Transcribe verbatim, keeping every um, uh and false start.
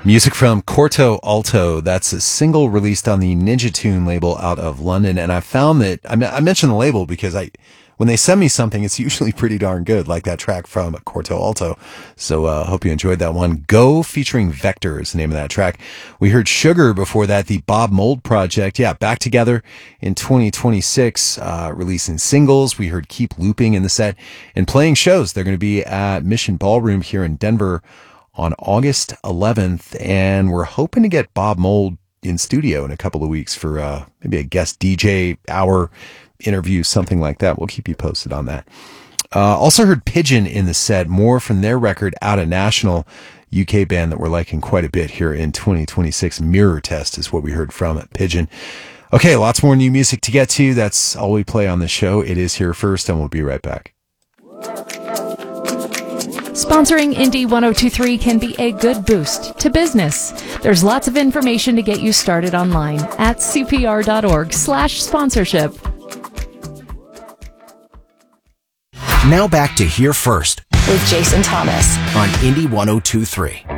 Music from Corto Alto. That's a single released on the Ninja Tune label out of London. And I found that, I, I mentioned the label because I, when they send me something, it's usually pretty darn good, like that track from Corto Alto. So I uh, hope you enjoyed that one. Go featuring Vector is the name of that track. We heard Sugar before that, the Bob Mould Project. Yeah, back together in twenty twenty-six, uh, releasing singles. We heard Keep Looping in the set and playing shows. They're going to be at Mission Ballroom here in Denver on August eleventh, and we're hoping to get Bob Mould in studio in a couple of weeks for uh, maybe a guest D J hour interview, something like that. We'll keep you posted on that. Uh, also heard Pigeon in the set, more from their record Out of National, U K band that we're liking quite a bit here in twenty twenty-six. Mirror Test is what we heard from Pigeon. Okay, lots more new music to get to. That's all we play on the show. It is Here First, and we'll be right back. Sponsoring Indie one oh two point three can be a good boost to business. There's lots of information to get you started online at cpr.org slash sponsorship. Now back to Here First with Jason Thomas on Indie one oh two point three.